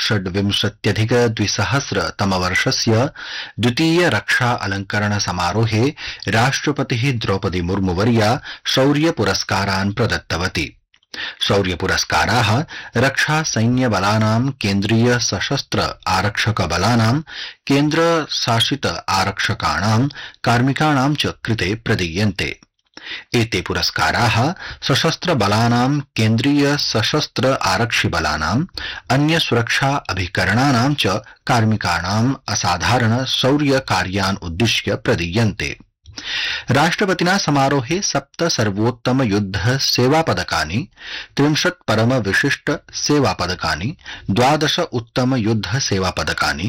षड्विंशत्यधिक-द्विसहस्रतमवर्षस्य द्वितीय रक्षा अलंकरण समारोहे राष्ट्रपतिः द्रौपदी मुर्मुवर्या शौर्य पुरस्कारान् प्रदत्तवती। शौर्य पुरस्काराः रक्षा सैन्य बलानां, केन्द्रीय सशस्त्र आरक्षक बलानां, केन्द्र शासित आरक्षकाणां, कार्मिकाणां च कृते प्रदीयन्ते। एते पुरस्काराः सशस्त्र बलानां, केन्द्रीय सशस्त्र आरक्षि बलानां, अन्य सुरक्षा अभिकरणानां च कार्मिकाणाम् असाधारण शौर्य कार्यान् उद्दिश्य प्रदीयन्ते। राष्ट्रपतिना समारोहे 7 सर्वोत्तम युद्ध सेवा पदकानि, 30 परम विशिष्ट सेवा पदकानि, 12 उत्तम युद्ध सेवा पदकानि,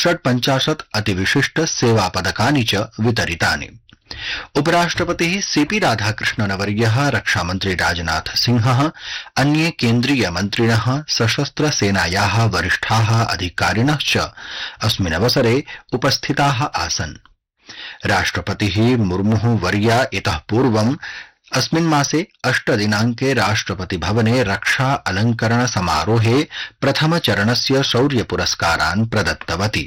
56 अतिविशिष्ट सेवा पदकानि च वितरितानि। उपराष्ट्रपतिः सीपी राधाकृष्णनवर्यः, रक्षामन्त्री राजनाथ सिंहः, अन्ये केन्द्रीय मन्त्रिणः, सशस्त्र सेनायाः वरिष्ठाः अधिकारिणः च अस्मिन् अवसरे उपस्थिताः आसन्। राष्ट्रपतिः मुर्मुः वर्या इतः पूर्वम् अस्मिन् मासे 8 दिनाङ्के राष्ट्रपति भवने रक्षा अलंकरण समारोहे प्रथम चरणस्य शौर्य पुरस्कारान् प्रदत्तवती।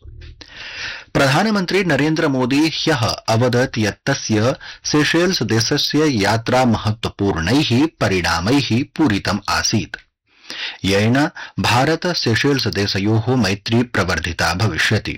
प्रधानमन्त्री नरेन्द्र मोदी ह्यः अवदत् यत् तस्य सेशेल्स देशस्य यात्रा महत्वपूर्णैः परिणामैः पूरितम् आसीत्, येन भारत सेशेल्स देशयोः मैत्री प्रवर्धिता भविष्यति।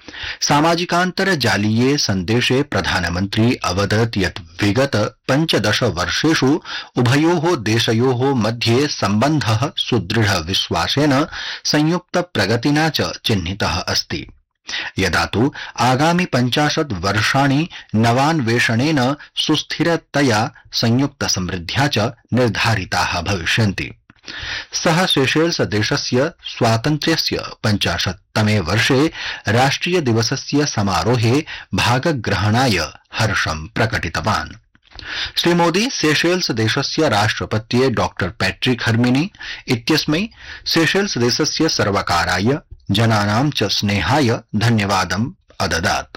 सामाजिकान्तर्जालीये सन्देशे प्रधानमन्त्री अवदत् यत् विगत 15 वर्षेषु उभयोः देशयोः मध्ये सम्बन्धः सुदृढ विश्वासेन, संयुक्त प्रगतिना च चिह्नितः अस्ति। यदा तु आगामि 50 वर्षाणि नवान्वेषणेन, सुस्थिरतया, संयुक्त समृद्ध्या च निर्धारिताः भविष्यन्ति। सः सेशेल्स देशस्य स्वातन्त्र्यस्य 50तमे वर्षे राष्ट्रिय दिवसस्य समारोहे भागग्रहणाय हर्षं प्रकटितवान्। श्रीमोदी सेशेल्स देशस्य राष्ट्रपत्ये डॉक्टर पैट्रिक हर्मिनी इत्यस्मै सेशेल्स देशस्य सर्वकाराय, जनानां च स्नेहाय धन्यवादम् अददात्।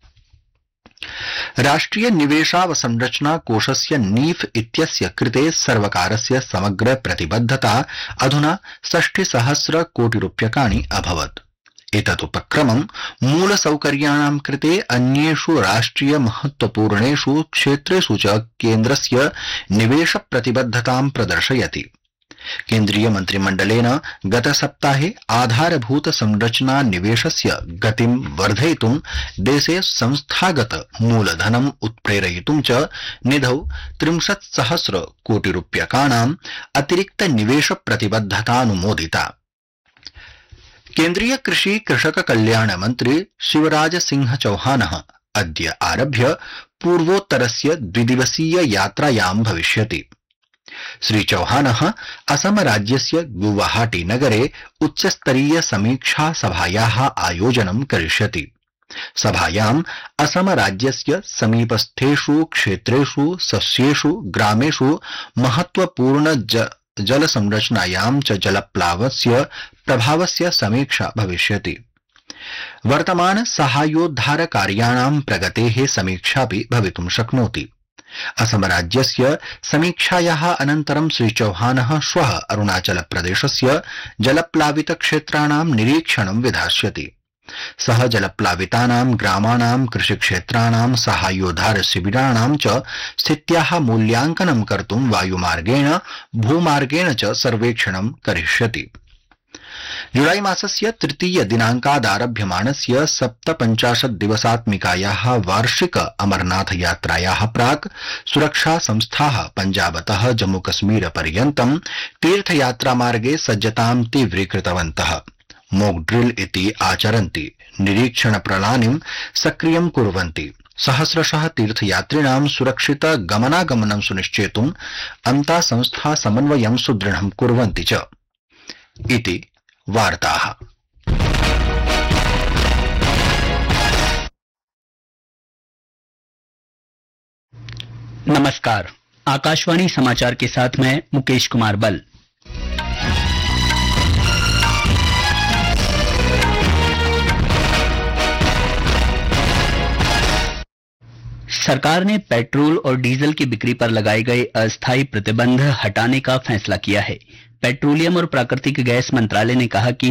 राष्ट्रिय निवेशावसंरचना कोषस्य नीफ इत्यस्य कृते सर्वकारस्य समग्र प्रतिबद्धता अधुना 60,000 कोटि रूप्यकाणि अभवत्। एतदुपक्रमं मूलसौकर्याणां कृते अन्येषु राष्ट्रिय महत्वपूर्णेषु क्षेत्रेषु च केन्द्रस्य निवेश प्रतिबद्धतां प्रदर्शयति। केन्द्रीय मन्त्रिमण्डलेन गतसप्ताहे आधारभूत संरचना निवेशस्य गतिं वर्धयितुं, देशे संस्थागत मूलधनम् उत्प्रेरयितुं च निधौ 30,000 कोटि रूप्यकाणाम् अतिरिक्त निवेश प्रतिबद्धतानुमोदिता। केन्द्रीय कृषि कृषक कल्याण मन्त्री शिवराज सिंह चौहानः अद्य आरभ्य पूर्वोत्तरस्य 2 दिवसीय यात्रायां भविष्यति। श्री चौहानः असम राज्यस्य गुवाहाटी नगरे उच्चस्तरीय समीक्षा सभायाः आयोजनं करिष्यति। सभायाम् असम राज्यस्य समीपस्थेषु क्षेत्रेषु, सस्येषु, ग्रामेषु महत्वपूर्ण जल संरचनायां च जलप्लावस्य प्रभावस्य समीक्षा भविष्यति। वर्तमान साहाय्योद्धार कार्याणां प्रगतेः समीक्षापि भवितुं शक्नोति। असम राज्यस्य समीक्षायाः अनन्तरं श्री चौहानः श्वः अरुणाचल प्रदेशस्य जलप्लावित क्षेत्राणां निरीक्षणं विधास्यति। सः जलप्लावितानां ग्रामाणां, कृषिक्षेत्राणां, साहाय्योद्धार शिबिराणां च स्थित्याः मूल्यांकनं कर्तुं वायुमार्गेण, भूमार्गेण च सर्वेक्षणं करिष्यति। जुलाई मासस्य 3 दिनाङ्कादारभ्यमाणस्य 57 दिवसात्मिकायाः वार्षिक अमरनाथ यात्रायाः प्राक् सुरक्षा संस्थाः पञ्जाबतः जम्मूकश्मीर पर्यन्तं तीर्थयात्रामार्गे सज्जतां तीव्रीकृतवन्तः। मॉक ड्रिल इति आचरन्ति, निरीक्षण प्रणालीं सक्रियं कुर्वन्ति, सहस्रशः तीर्थयात्रिणां सुरक्षित गमनागमनं सुनिश्चेतुम् अन्ता संस्था समन्वयं सुदृढं कुर्वन्ति च इति वार्ताः। नमस्कार, आकाशवाणी समाचार के साथ मैं मुकेश कुमार बल। सरकार ने पेट्रोल और डीजल की बिक्री पर लगाए गए अस्थायी प्रतिबंध हटाने का फैसला किया है। पेट्रोलियम और प्राकृतिक गैस मंत्रालय ने कहा कि